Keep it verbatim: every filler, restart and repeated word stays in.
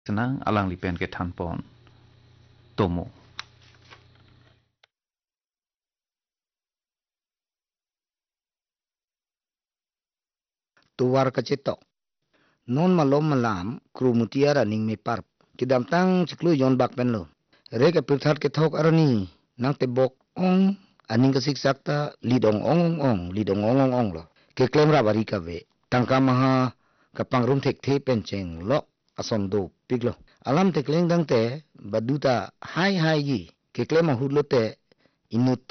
senang alang lipen ke tanpon tomo. Tuwar kacetok. Non malom malam kru mutiara ning me parp. Kidam tang ciklu yon bak pen lo. Reka pirthat ke thok arani nang te bok ong aning kasik sakta lidong ong ong ong lidong ong ong ong lo. Ke klem rabari ka ve. Tangka maha kapang rum tek te penceng lo ason do piglo. Alam te kleng dang te baduta hai hai yi. Ke klem mahud lo te inut